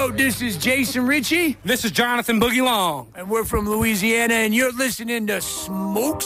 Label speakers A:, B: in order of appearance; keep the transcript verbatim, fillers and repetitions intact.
A: Yo, this is Jason Ritchie.
B: This is Jonathan Boogie Long.
A: And we're from Louisiana, and you're listening to Smoke